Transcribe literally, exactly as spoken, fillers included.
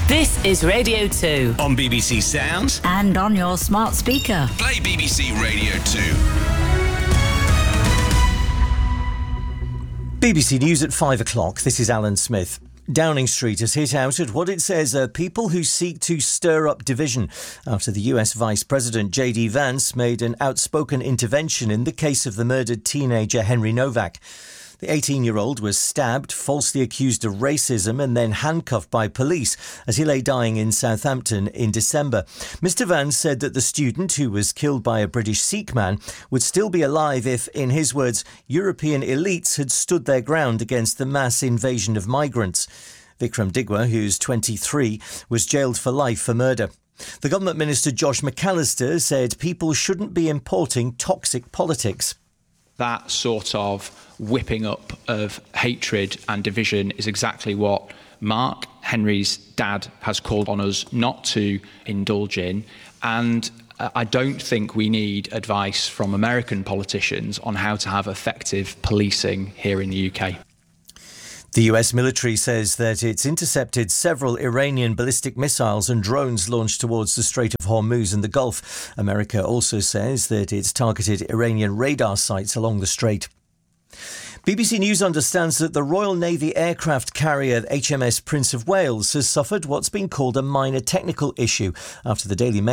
This is Radio two. On B B C Sounds. And on your smart speaker. Play B B C Radio two. B B C News at five o'clock. This is Alan Smith. Downing Street has hit out at what it says are people who seek to stir up division after the U S Vice President J D Vance made an outspoken intervention in the case of the murdered teenager Henry Novak. The eighteen-year-old was stabbed, falsely accused of racism and then handcuffed by police as he lay dying in Southampton in December. Mister Vance said that the student, who was killed by a British Sikh man, would still be alive if, in his words, European elites had stood their ground against the mass invasion of migrants. Vikram Digwa, who's twenty-three, was jailed for life for murder. The Government Minister Josh McAllister said people shouldn't be importing toxic politics. That sort of whipping up of hatred and division is exactly what Mark, Henry's dad, has called on us not to indulge in. And I don't think we need advice from American politicians on how to have effective policing here in the U K. The U S military says that it's intercepted several Iranian ballistic missiles and drones launched towards the Strait of Hormuz in the Gulf. America also says that it's targeted Iranian radar sites along the strait. B B C News understands that the Royal Navy aircraft carrier H M S Prince of Wales has suffered what's been called a minor technical issue after the Daily Mail